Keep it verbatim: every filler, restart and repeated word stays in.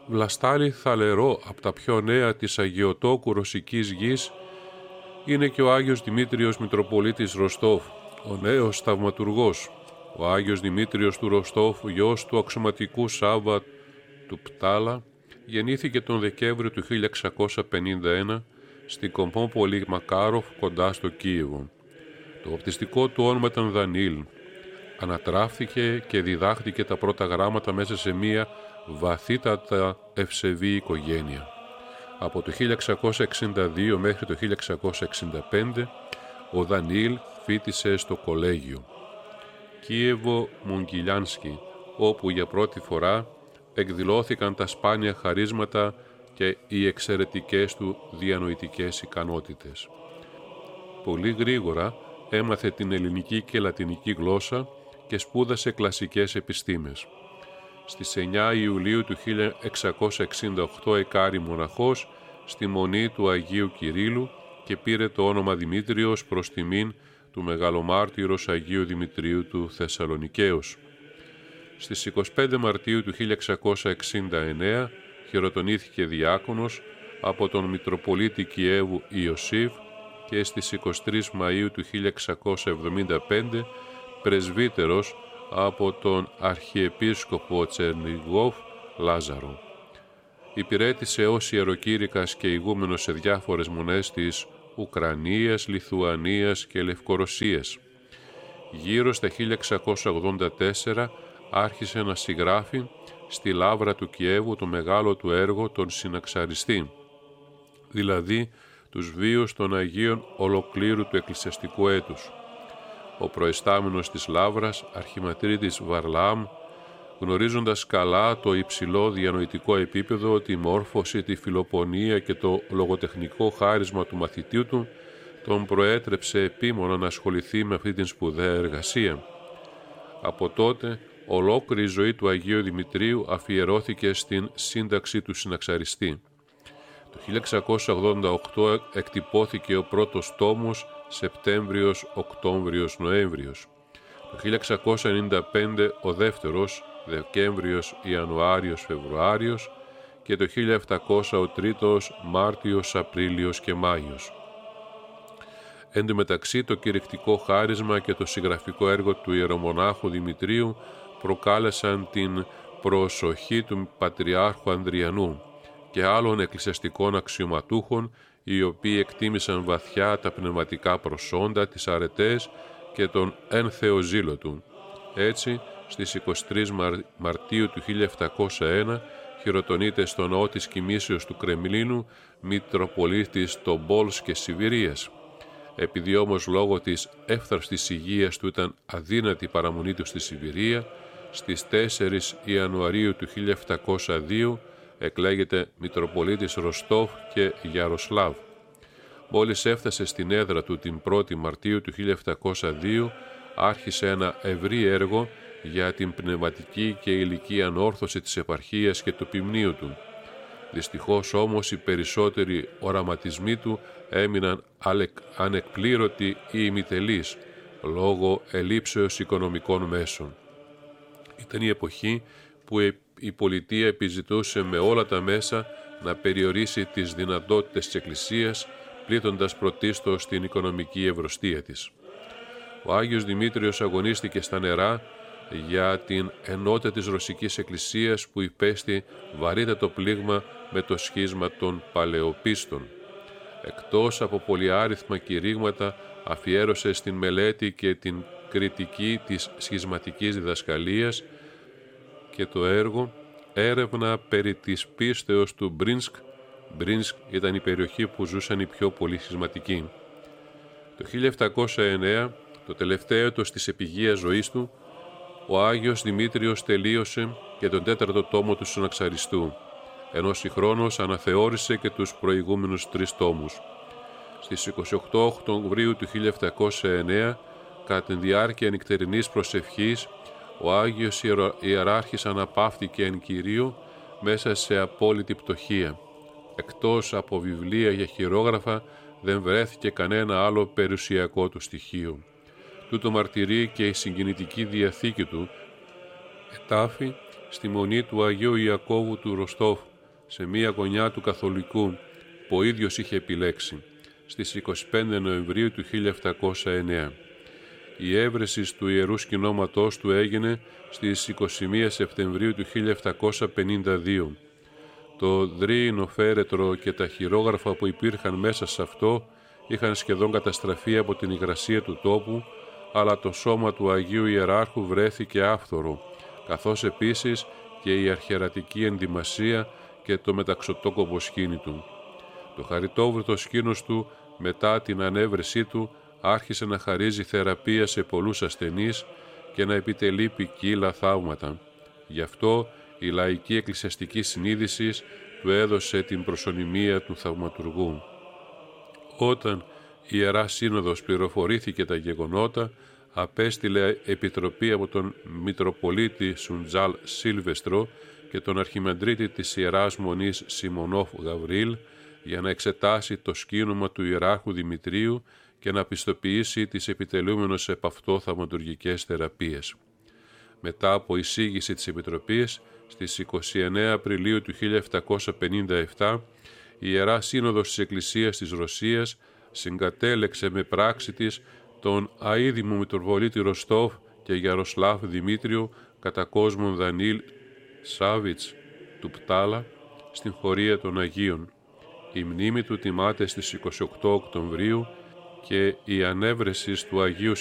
βλαστάρι θαλερό από τα πιο νέα της Αγιοτόκου ρωσικής γης είναι και ο Άγιος Δημήτριος Μητροπολίτης Ροστόφ, ο νέος θαυματουργός. Ο Άγιος Δημήτριος του Ροστόφ, γιος του αξιωματικού Σάββα του Πτάλα, γεννήθηκε τον Δεκέμβριο του χίλια εξακόσια πενήντα ένα στην Κομπόπολη Μακάροφ κοντά στο Κίεβο. Το βαπτιστικό του όνομα ήταν Δανίλ. Ανατράφθηκε και διδάχτηκε τα πρώτα γράμματα μέσα σε μία βαθύτατα ευσεβή οικογένεια. Από το χίλια εξακόσια εξήντα δύο μέχρι το χίλια εξακόσια εξήντα πέντε ο Δανίλ φοίτησε στο κολέγιο Κίεβο Μογκιλιάνσκι, όπου για πρώτη φορά εκδηλώθηκαν τα σπάνια χαρίσματα και οι εξαιρετικές του διανοητικές ικανότητες. Πολύ γρήγορα έμαθε την ελληνική και λατινική γλώσσα και σπούδασε κλασικές επιστήμες. Στις εννιά Ιουλίου του χίλια εξακόσια εξήντα οκτώ εκάρη μοναχός στη Μονή του Αγίου Κυρίλλου και πήρε το όνομα Δημήτριος προς τιμήν του μεγαλομάρτυρος Αγίου Δημητρίου του Θεσσαλονικαίος. Στις είκοσι πέντε Μαρτίου του χίλια εξακόσια εξήντα εννέα χειροτονήθηκε διάκονος από τον Μητροπολίτη Κιέβου Ιωσήφ και στις είκοσι τρεις Μαΐου του χίλια εξακόσια εβδομήντα πέντε πρεσβύτερος από τον Αρχιεπίσκοπο Τσερνιγόφ Λάζαρο. Υπηρέτησε ως ιεροκήρυκας και ηγούμενος σε διάφορες μονές της Ουκρανίας, Λιθουανίας και Λευκορωσίας. Γύρω στα χίλια εξακόσια ογδόντα τέσσερα άρχισε να συγγράφει στη Λαύρα του Κιέβου το μεγάλο του έργο «Τον Συναξαριστή», δηλαδή τους βίους των Αγίων ολοκλήρου του εκκλησιαστικού έτους. Ο προεστάμενος της Λαύρας, αρχιματρίτης Βαρλάμ, γνωρίζοντας καλά το υψηλό διανοητικό επίπεδο, τη μόρφωση, τη φιλοπονία και το λογοτεχνικό χάρισμα του μαθητή του, τον προέτρεψε επίμονα να ασχοληθεί με αυτή την σπουδαία εργασία. Από τότε, ολόκληρη η ζωή του Αγίου Δημητρίου αφιερώθηκε στην σύνταξη του Συναξαριστή. Το χίλια εξακόσια ογδόντα οκτώ εκτυπώθηκε ο πρώτος τόμος, Σεπτέμβριος, Οκτώβριος, Νοέμβριος. Το χίλια εξακόσια ενενήντα πέντε ο δεύτερος, Δεκέμβριος, Ιανουάριος, Φεβρουάριος και το χίλια επτακόσια ο τρίτος, Μάρτιος, Απρίλιος και Μάιος. Εν τω μεταξύ το κηρυκτικό χάρισμα και το συγγραφικό έργο του ιερομονάχου Δημητρίου προκάλεσαν την προσοχή του Πατριάρχου Ανδριανού και άλλων εκκλησιαστικών αξιωματούχων, οι οποίοι εκτίμησαν βαθιά τα πνευματικά προσόντα, τις αρετές και τον ένθεο ζήλο του. Έτσι, στις είκοσι τρεις Μαρτίου του χίλια επτακόσια ένα χειροτονείται στο ναό της Κοιμήσεως του Κρεμλίνου Μητροπολίτης Τομπόλς και Σιβηρίας. Επειδή όμως λόγω της εύθραυστης υγείας του ήταν αδύνατη η παραμονή του στη Σιβηρία, στις τέσσερις Ιανουαρίου του χίλια επτακόσια δύο εκλέγεται Μητροπολίτης Ροστόφ και Γιαροσλάβ. Μόλις έφτασε στην έδρα του την πρώτη Μαρτίου του χίλια επτακόσια δύο, άρχισε ένα ευρύ έργο για την πνευματική και ηλική ανόρθωση της επαρχίας και του ποιμνίου του. Δυστυχώς όμως οι περισσότεροι οραματισμοί του έμειναν ανεκπλήρωτοι ή ημιτελείς, λόγω ελλείψεως οικονομικών μέσων. Ήταν η εποχή που η πολιτεία επιζητούσε με όλα τα μέσα να περιορίσει τις δυνατότητες της Εκκλησίας, πλήττοντας πρωτίστως την οικονομική ευρωστία της. Ο Άγιος Δημήτριος αγωνίστηκε στα νερά για την ενότητα της Ρωσικής Εκκλησίας που υπέστη βαρύτατο πλήγμα με το σχίσμα των Παλαιοπίστων. Εκτός από πολυάριθμα κηρύγματα αφιέρωσε στην μελέτη και την κριτική της σχισματικής διδασκαλίας και το έργο «Έρευνα περί της πίστεως του Μπρίνσκ». Μπρίνσκ ήταν η περιοχή που ζούσαν οι πιο πολλοί σχισματικοί. Το χίλια επτακόσια εννέα, το τελευταίο έτος της επιγείας ζωής του, ο Άγιος Δημήτριος τελείωσε και τον τέταρτο τόμο του Συναξαριστού, ενώ συγχρόνως αναθεώρησε και τους προηγούμενους τρεις τόμους. Στις είκοσι οκτώ Οκτωβρίου του χίλια επτακόσια εννέα, κατά τη διάρκεια νυχτερινής προσευχής, ο Άγιος Ιεράρχης αναπαύτηκε εν Κυρίω μέσα σε απόλυτη πτωχία. Εκτός από βιβλία για χειρόγραφα δεν βρέθηκε κανένα άλλο περιουσιακό του στοιχείο. Τούτο μαρτυρεί και η συγκινητική διαθήκη του, ετάφη στη Μονή του Αγίου Ιακώβου του Ροστόφ, σε μία γωνιά του Καθολικού που ο ίδιος είχε επιλέξει, στις είκοσι πέντε Νοεμβρίου του χίλια επτακόσια εννέα. Η έβρεση του Ιερού Σκηνώματός του έγινε στις είκοσι μία Σεπτεμβρίου του χίλια επτακόσια πενήντα δύο. Το δρύινο φέρετρο και τα χειρόγραφα που υπήρχαν μέσα σε αυτό είχαν σχεδόν καταστραφεί από την υγρασία του τόπου, αλλά το σώμα του Αγίου Ιεράρχου βρέθηκε άφθορο, καθώς επίσης και η αρχιερατική ενδυμασία και το μεταξωτόκοπο σκήνη του. Το χαριτόβρυτο σκήνος του, μετά την ανέβρεσή του, άρχισε να χαρίζει θεραπεία σε πολλούς ασθενείς και να επιτελεί ποικίλα θαύματα. Γι' αυτό η λαϊκή εκκλησιαστική συνείδηση του έδωσε την προσωνυμία του θαυματουργού. Όταν η Ιερά Σύνοδος πληροφορήθηκε τα γεγονότα, απέστειλε επιτροπή από τον Μητροπολίτη Σουντζάλ Σίλβεστρο και τον Αρχιμανδρίτη της Ιεράς Μονής Σιμωνόφ Γαβρίλ για να εξετάσει το σκήνομα του Ιεράρχου Δημητρίου και να πιστοποιήσει τις επιτελούμενες επ' αυτό θαυματουργικές θεραπείες. Μετά από εισήγηση της Επιτροπής, στις είκοσι εννέα Απριλίου του χίλια επτακόσια πενήντα επτά, η Ιερά Σύνοδος της Εκκλησίας της Ρωσίας συγκατέλεξε με πράξη της τον αείδημο Μητροπολίτη Ροστόφ και Γιαροσλάβ Δημήτριο κατά κόσμον Δανίλ Σάβιτς του Πτάλα στην χωρία των Αγίων. Η μνήμη του τιμάται στις είκοσι οκτώ Οκτωβρίου και η ανέβρεση του Αγίου